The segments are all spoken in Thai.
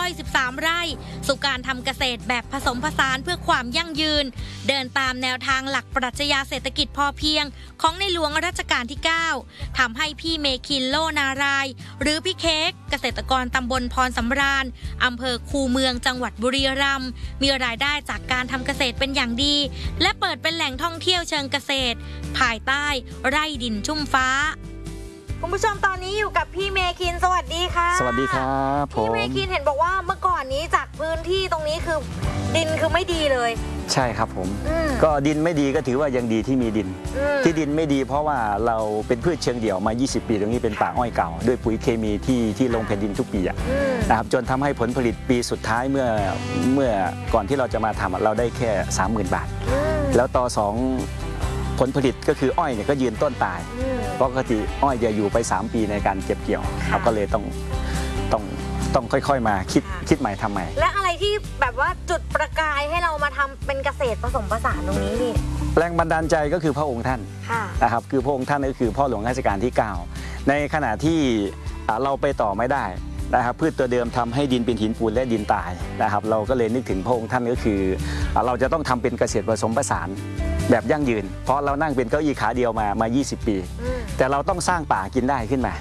อย13 ไร่สู่การทำเกษตรแบบผสมผสานเพื่อความยั่งยืนเดินตามแนวทางหลักปรัชญาเศรษฐกิจพอเพียงของในหลวงรัชกาลที่ 9ทำให้พี่เมคินโลนารายหรือพี่เค้กเกษตรกรตำบลพรสำราญอำเภอคูเมืองจังหวัดบุรีรัมย์มีรายได้จากการทำเกษตรเป็นอย่างดีและเปิดเป็นแหล่งท่องเที่ยวเชิงเกษตรภายใต้ไร่ดินชุ่มฟ้าคุณผู้ชมตอนนี้อยู่กับพี่เมคินสวัสดีค่ะสวัสดีครับพี่เมคินเห็นบอกว่าเมื่อก่อนนี้จากพื้นที่ตรงนี้คือดินคือไม่ดีเลยใช่ครับผมก็ดินไม่ดีก็ถือว่ายังดีที่มีดินที่ดินไม่ดีเพราะว่าเราเป็นพืชเชิงเดี่ยวมา20 ปีตรงนี้เป็นป่าอ้อยเก่าด้วยปุ๋ยเคมีที่ลงแผ่นดินทุกปีนะครับจนทำให้ผลผลิตปีสุดท้ายเมื่อก่อนที่เราจะมาทำเราได้แค่ 30,000 บาทแล้วต่อ2ผลผลิตก็คืออ้อยเนี่ยก็ยืนต้นตายปกติอ้อยจะอยู่ไป3 ปีในการเก็บเกี่ยวเราก็เลยต้องค่อยๆมาคิดใหม่ทำใหม่และอะไรที่แบบว่าจุดประกายให้เรามาทำเป็นเกษตรผสมผสานตรงนี้นี่แรงบันดาลใจก็คือพระองค์ท่านนะครับคือพระองค์ท่านก็คือพ่อหลวงรัชกาลที่ 9ในขณะที่เราไปต่อไม่ได้นะครับพืชตัวเดิมทำให้ดินเป็นหินปูนและดินตายนะครับเราก็เลยนึกถึงพระองค์ท่านก็คือเราจะต้องทำเป็นเกษตรผสมผสานแบบยั่งยืนเพราะเรานั่งเป็นเก้าอี้ขาเดียวมา20 ปีแต่เราต้องสร้างป่ากินได้ขึ้นมา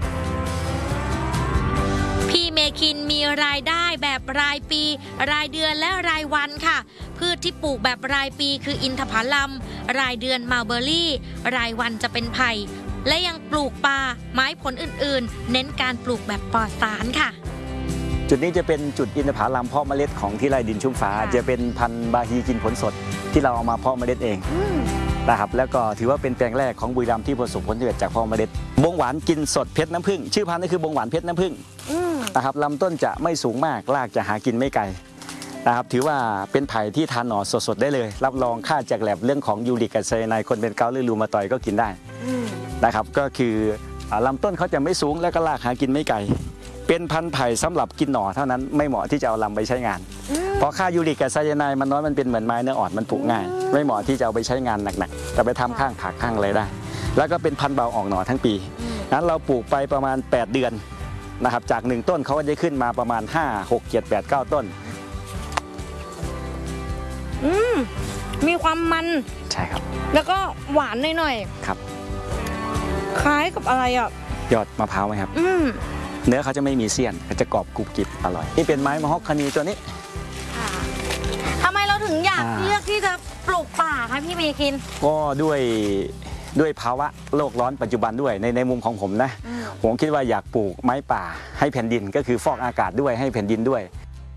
พี่เมคินมีรายได้แบบรายปีรายเดือนและรายวันค่ะพืชที่ปลูกแบบรายปีคืออินทผลัมรายเดือนมัลเบอรี่รายวันจะเป็นไผ่และยังปลูกปลาไม้ผลอื่นๆเน้นการปลูกแบบปลอดสารค่ะจุดนี้จะเป็นจุดอินทผลัมเพาะเมล็ดของที่ไร่ดินชุ่มฟ้าจะเป็นพันธุ์บาฮีกินผลสดที่เราเอามาเพาะเมล็ดเองนะครับแล้วก็ถือว่าเป็นแปลงแรกของบุรีรัมย์ที่ประสบผลสำเร็จจากเพาะเมล็ดบงหวานกินสดเพชรน้ำผึ้งชื่อพันธุ์ก็คือบงหวานเพชรน้ำผึ้งนะครับลำต้นจะไม่สูงมากรากจะหากินไม่ไกลนะครับถือว่าเป็นไผ่ที่ทานหน่อสดๆได้เลยรับรองค่าจากแลบเรื่องของยูริกแอซิดในคนเป็นเกาต์หรือรูมาตอยด์ก็กินได้นะครับก็คือลำต้นเขาจะไม่สูงและก็รากหากินไม่ไกลเป็นพันธุ์ไผ่สำหรับกินหน่อเท่านั้นไม่เหมาะที่จะเอาลำไปใช้งานเพราะค่ายูริกแอซิดมันน้อยมันเป็นเหมือนไม้เนื้ออ่อนมันผุง่ายไม่เหมาะที่จะเอาไปใช้งานหนักๆแต่ไปทำข้างผักข้างอะไรได้แล้วก็เป็นพันธุ์เบาออกหน่อทั้งปีนั้นเราปลูกไปประมาณ8 เดือนนะครับจาก1 ต้นเขาก็จะขึ้นมาประมาณ5 6 7 8 9 ต้นมีความมันใช่ครับแล้วก็หวานหน่อยๆครับคล้ายกับอะไรอ่ะยอดมะพร้าวไหมครับเนื้อเขาจะไม่มีเสี้ยนจะกรอบกรุบกริบอร่อยนี่เป็นไม้มะฮอกคานีตัวนี้ทำไมเราถึงอยากเลือกที่จะปลูกป่าคะพี่เมคินก็ด้วยภาวะโลกร้อนปัจจุบันด้วยในมุมของผมนะผมคิดว่าอยากปลูกไม้ป่าให้แผ่นดินก็คือฟอกอากาศด้วยให้แผ่นดินด้วย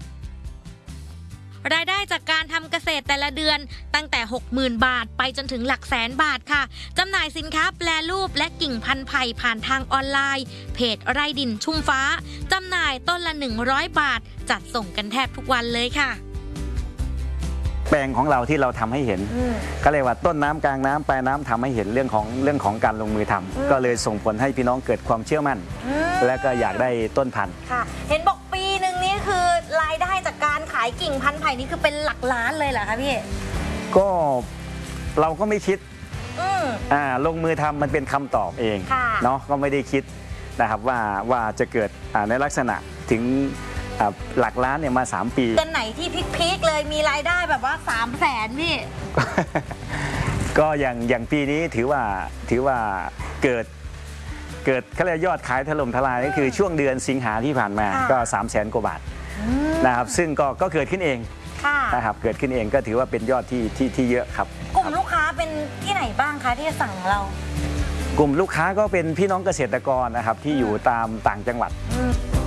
รายได้จากการทำเกษตรแต่ละเดือนตั้งแต่ 60,000 บาทไปจนถึงหลักแสนบาทค่ะจำหน่ายสินค้าแปรรูปและกิ่งพันธุ์ไผ่ผ่านทางออนไลน์เพจไร่ดินชุ่มฟ้าจำหน่ายต้นละ100 บาทจัดส่งกันแทบทุกวันเลยค่ะแปลงของเราที่เราทำให้เห็นก็เรียกว่าต้นน้ำกลางน้ำปลายน้ำทำให้เห็นเรื่องของการลงมือทำก็เลยส่งผลให้พี่น้องเกิดความเชื่อมั่นและก็อยากได้ต้นพันธุ์ค่ะเห็นบอกปีหนึ่งนี้คือรายได้จากการขายกิ่งพันธุ์ไผ่นี่คือเป็นหลักล้านเลยเหรอคะพี่ก็เราก็ไม่คิดลงมือทำมันเป็นคำตอบเองเนาะก็ไม่ได้คิดนะครับว่าจะเกิดในลักษณะถึงหลักล้านเนี่ยมา3 ปีเดือนไหนที่พีคๆเลยมีรายได้แบบว่า300,000พี่ก็อย่างปีนี้ถือว่าเกิดเขาเรียกยอดขายถล่มทลายก็คือช่วงเดือนสิงหาที่ผ่านมาก็300,000 กว่าบาทนะครับซึ่งก็เกิดขึ้นเองนะครับเกิดขึ้นเองก็ถือว่าเป็นยอดที่เยอะครับกลุ่มลูกค้าเป็นที่ไหนบ้างคะที่สั่งเรากลุ่มลูกค้าก็เป็นพี่น้องเกษตรกรนะครับที่อยู่ตามต่างจังหวัด